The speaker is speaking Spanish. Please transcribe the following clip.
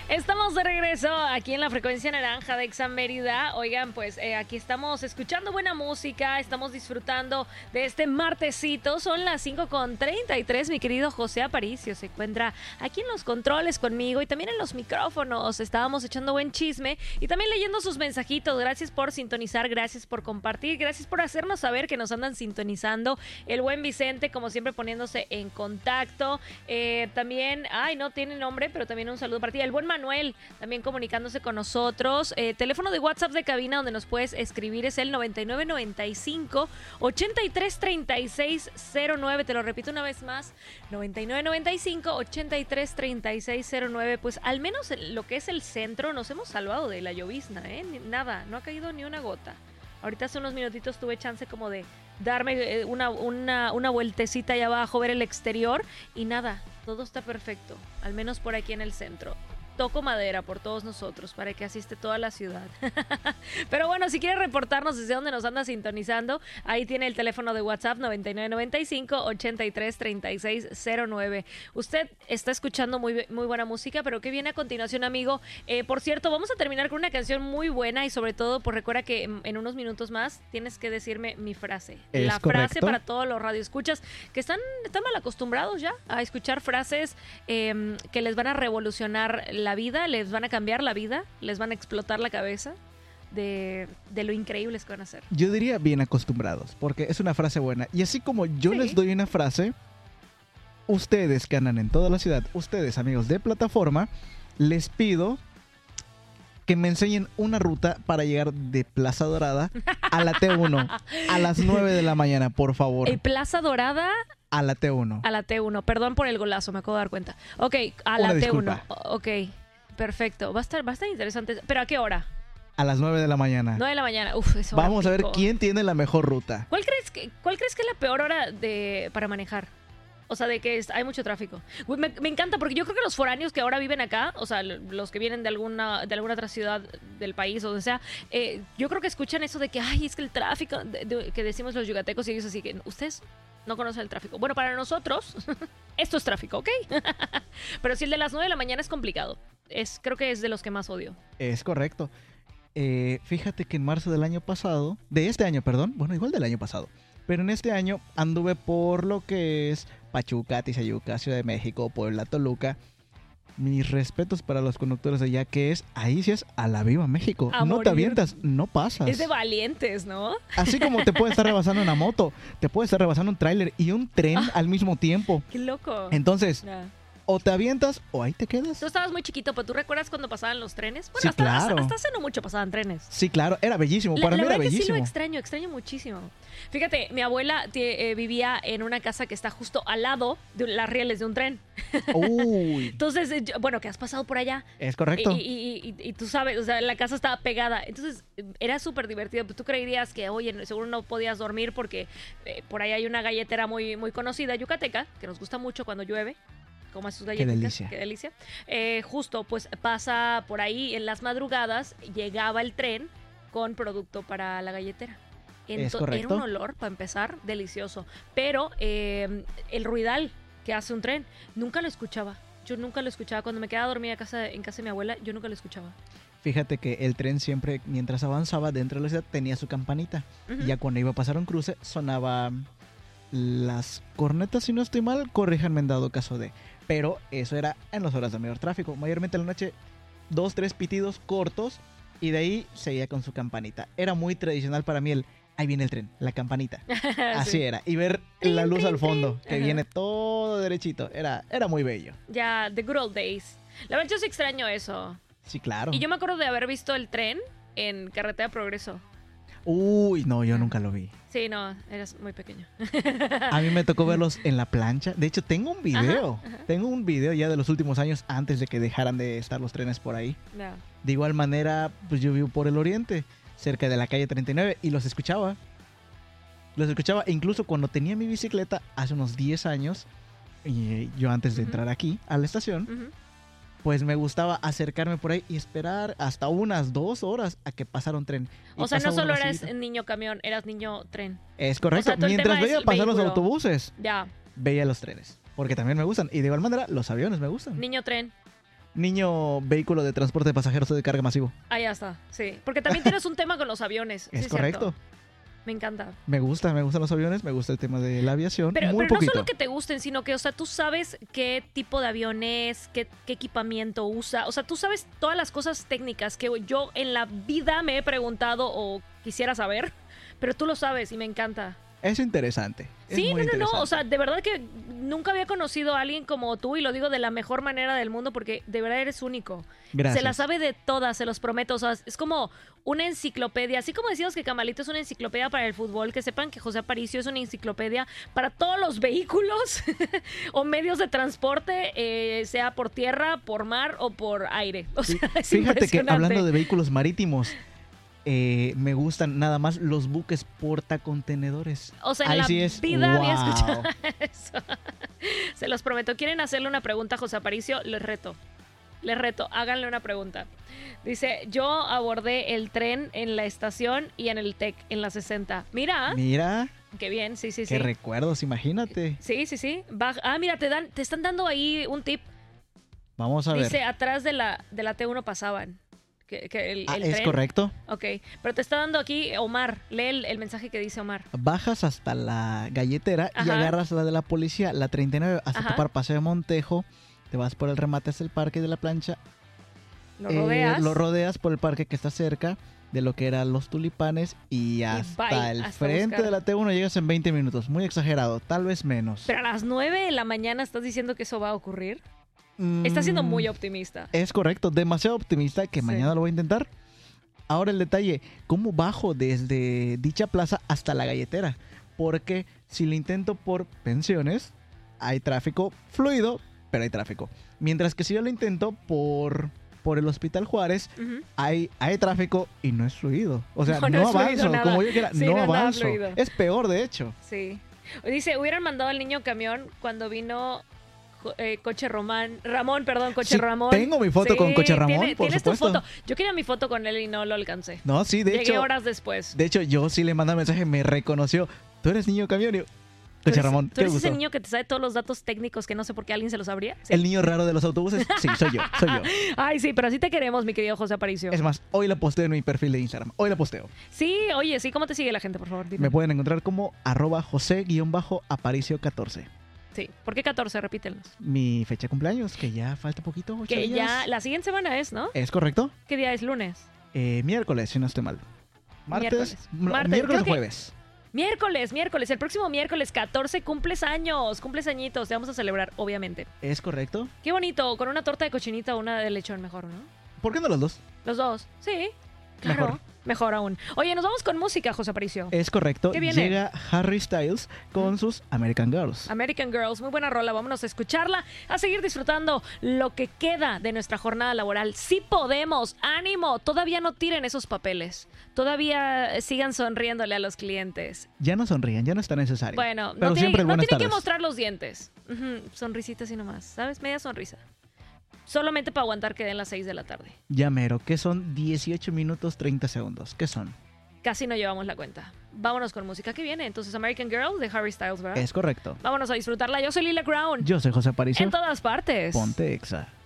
Estamos de regreso aquí en la frecuencia naranja de Exa Mérida. Oigan, pues aquí estamos escuchando buena música, estamos disfrutando de este martesito. Son las 5:33. Mi querido José Aparicio se encuentra aquí en los controles conmigo y también en los micrófonos. Estábamos echando buen chisme y también leyendo sus mensajitos. Gracias por sintonizar, gracias por compartir, gracias por hacernos saber que nos andan sintonizando. El buen Vicente, como siempre, poniéndose en contacto. También, no tiene nombre, pero también un saludo para ti. El buen Manuel, también comunicándose con nosotros. Teléfono de WhatsApp de cabina donde nos puedes escribir es el 9995-833609. Te lo repito una vez más, 9995-833609. Pues al menos en lo que es el centro nos hemos salvado de la llovizna, Nada, no ha caído ni una gota. Ahorita hace unos minutitos tuve chance como de darme una vueltecita allá abajo, ver el exterior y nada, todo está perfecto, al menos por aquí en el centro. Toco madera por todos nosotros para que asiste toda la ciudad. Pero bueno, si quiere reportarnos desde dónde nos anda sintonizando, ahí tiene el teléfono de WhatsApp 9995-833609. Usted está escuchando muy buena música, pero ¿qué viene a continuación, amigo? Por cierto, vamos a terminar con una canción muy buena y sobre todo, pues recuerda que en unos minutos más tienes que decirme mi frase. La frase para todos los radioescuchas que están mal acostumbrados ya a escuchar frases que les van a revolucionar la vida, les van a cambiar la vida, les van a explotar la cabeza de lo increíbles que van a ser. Yo diría bien acostumbrados, porque es una frase buena. Y así como yo les doy una frase, ustedes que andan en toda la ciudad, ustedes amigos de plataforma, les pido que me enseñen una ruta para llegar de Plaza Dorada a la T1 a las 9 de la mañana, por favor. Plaza Dorada a la T1. A la T1. Perdón por el golazo, me acabo de dar cuenta. Ok, a la T1. Ok, perfecto. Va a estar interesante. ¿Pero a qué hora? A las 9 de la mañana. 9 de la mañana. Uf, eso. Vamos a ver quién tiene la mejor ruta. ¿Cuál crees que es la peor hora para manejar? O sea, de que hay mucho tráfico. Me encanta porque yo creo que los foráneos que ahora viven acá, o sea, los que vienen de alguna otra ciudad del país o donde sea, yo creo que escuchan eso de que, es que el tráfico, que decimos los yucatecos y ellos así que, ustedes no conocen el tráfico. Bueno, para nosotros, esto es tráfico, ¿ok? Pero si el de las 9 de la mañana es complicado. Creo que es de los que más odio. Es correcto. Fíjate que en marzo del año pasado, de este año, perdón, bueno, igual del año pasado, pero en este año anduve por lo que es Pachuca, Tizayuca, Ciudad de México, Puebla, Toluca. Mis respetos para los conductores de allá, ahí sí es a la viva México. A no morir. Te avientas, no pasas. Es de valientes, ¿no? Así como te puede estar rebasando una moto, te puede estar rebasando un tráiler y un tren al mismo tiempo. ¡Qué loco! Entonces, o te avientas o ahí te quedas. Tú estabas muy chiquito, pero ¿tú recuerdas cuando pasaban los trenes? Bueno, sí, claro. hasta hace no mucho pasaban trenes. Sí, claro, era bellísimo. Para mí era bellísimo. Sí lo extraño muchísimo. Fíjate, mi abuela vivía en una casa que está justo al lado de las rieles de un tren. Uy. Entonces, que has pasado por allá. Es correcto. Y tú sabes, o sea, la casa estaba pegada. Entonces, era súper divertido. Tú creerías que, oye, seguro no podías dormir porque por ahí hay una galletera muy, muy conocida, yucateca, que nos gusta mucho cuando llueve. Coma sus galletitas. Qué delicia. Justo, pues pasa por ahí en las madrugadas, llegaba el tren con producto para la galletera. Es correcto. Era un olor, para empezar, delicioso. Pero el ruidal que hace un tren, nunca lo escuchaba. Yo nunca lo escuchaba. Cuando me quedaba dormida en casa de mi abuela, yo nunca lo escuchaba. Fíjate que el tren siempre, mientras avanzaba dentro de la ciudad, tenía su campanita. Y ya cuando iba a pasar un cruce, sonaba las cornetas, si no estoy mal, corríjanme en dado caso de. Pero eso era en las horas de mayor tráfico. Mayormente en la noche, 2, 3 pitidos cortos y de ahí seguía con su campanita. Era muy tradicional para mí ahí viene el tren, la campanita. Así sí. Era. Y ver la luz al fondo, que viene todo derechito. Era muy bello. Ya, the good old days. La verdad yo sí extraño eso. Sí, claro. Y yo me acuerdo de haber visto el tren en Carretera Progreso. Uy, no, yo nunca lo vi. Sí, no, eras muy pequeño. A mí me tocó verlos en la plancha. De hecho, tengo un video. Ajá. Tengo un video ya de los últimos años antes de que dejaran de estar los trenes por ahí. No. De igual manera, pues yo vivo por el oriente, cerca de la calle 39, y los escuchaba. Los escuchaba incluso cuando tenía mi bicicleta hace unos 10 años, y yo antes de entrar aquí a la estación, pues me gustaba acercarme por ahí y esperar hasta unas 2 horas a que pasara un tren. O sea, no solo eras niño camión, eras niño tren. Es correcto. O sea, mientras veía pasar los autobuses, ya veía los trenes. Porque también me gustan. Y de igual manera, los aviones me gustan. Niño tren. Niño vehículo de transporte de pasajeros o de carga masivo. Ah, ya está, sí. Porque también tienes un tema con los aviones. Es sí, correcto. cierto. Me encanta. Me gustan los aviones, me gusta el tema de la aviación. Pero muy no poquito. solo que te gusten, sino que, o sea, tú sabes qué tipo de avión es, qué equipamiento usa. O sea, tú sabes todas las cosas técnicas que yo en la vida me he preguntado o quisiera saber, pero tú lo sabes y me encanta. Es interesante. Sí, no. O sea, de verdad que nunca había conocido a alguien como tú y lo digo de la mejor manera del mundo porque de verdad eres único. Gracias. Se la sabe de todas, se los prometo. O sea, es como una enciclopedia. Así como decíamos que Camalito es una enciclopedia para el fútbol, que sepan que José Aparicio es una enciclopedia para todos los vehículos o medios de transporte, sea por tierra, por mar o por aire. O sea, es Fíjate que impresionante. hablando de vehículos marítimos, me gustan nada más los buques portacontenedores. O sea, en Ahí la sí es, vida había wow. escuchado eso. Se los prometo. ¿Quieren hacerle una pregunta a José Aparicio? Les reto, háganle una pregunta. Dice, yo abordé el tren en la estación y en el TEC, en la 60. Mira, qué bien, sí. Qué recuerdos, imagínate. Sí. Mira, te están dando ahí un tip. Vamos a ver. Dice, atrás de la T1 pasaban. Que el ¿Es tren. correcto? Ok, pero te está dando aquí Omar. Lee el mensaje que dice Omar. Bajas hasta la galletera y Ajá. agarras la de la policía, la 39, hasta Ajá. topar Paseo de Montejo. Te vas por el remate hasta el parque de la plancha. Lo rodeas. Por el parque que está cerca de lo que eran los tulipanes y hasta el frente buscar. de la T1 llegas en 20 minutos. Muy exagerado, tal vez menos. Pero a las 9 de la mañana estás diciendo que eso va a ocurrir. Estás siendo muy optimista. Es correcto, demasiado optimista que Sí. mañana lo voy a intentar. Ahora el detalle, ¿cómo bajo desde dicha plaza hasta la galletera? Porque si lo intento por pensiones, hay tráfico fluido, pero hay tráfico. Mientras que si yo lo intento por el Hospital Juárez, Ujú. hay tráfico y no es fluido. O sea, No no, es fluido avanzo nada. como yo quiera, Sí, no no es nada avanzo. fluido. Es peor, de hecho. Sí. Dice, hubieran mandado al niño camión cuando vino Coche Ramón. Sí, tengo mi foto con Coche Ramón, por tienes tu supuesto. foto. Yo quería mi foto con él y no lo alcancé. No, sí, de Llegué hecho. horas después. De hecho, yo sí le mandé un mensaje, me reconoció. Tú eres niño camión. Y yo, Coche Ramón, ¿Tú qué eres ese gusto. niño que te sabe todos los datos técnicos que no sé por qué alguien se los sabría? Sí. El niño raro de los autobuses. Sí, soy yo. Ay, sí, pero así te queremos, mi querido José Aparicio. Es más, hoy la posteo en mi perfil de Instagram. Hoy la posteo. Sí, oye, sí, ¿cómo te sigue la gente, por favor? Dime. Me pueden encontrar como @José_Aparicio14. Sí, ¿por qué 14? Repítelos. Mi fecha de cumpleaños, que ya falta poquito, 8 Que días. ya la siguiente semana es, ¿no? ¿Es correcto? ¿Qué día es? ¿Lunes? Miércoles, si no estoy mal. Miércoles. Miércoles Creo o que- jueves. Miércoles. El próximo miércoles 14 cumples añitos. Te vamos a celebrar, obviamente. ¿Es correcto? Qué bonito, con una torta de cochinita o una de lechón mejor, ¿no? ¿Por qué no los dos? Los dos. Sí, claro. Mejor aún. Oye, nos vamos con música, José Aparicio. Es correcto. ¿Qué viene? Llega Harry Styles con sus American Girls. American Girls, muy buena rola, vámonos a escucharla, a seguir disfrutando lo que queda de nuestra jornada laboral. Sí podemos, ánimo, todavía no tiren esos papeles, todavía sigan sonriéndole a los clientes. Ya no sonrían, ya no está necesario. Bueno, Pero no tienen siempre buenas que tardes. mostrar los dientes. Ujú, sonrisitas y nomás, ¿sabes? Media sonrisa. Solamente para aguantar que den las 6 de la tarde. Ya mero, que son 18 minutos 30 segundos. ¿Qué son? Casi no llevamos la cuenta. Vámonos con música que viene. Entonces, American Girl de Harry Styles, ¿verdad? Es correcto. Vámonos a disfrutarla. Yo soy Lila Crown. Yo soy José Aparicio. En todas partes. Ponte Exa.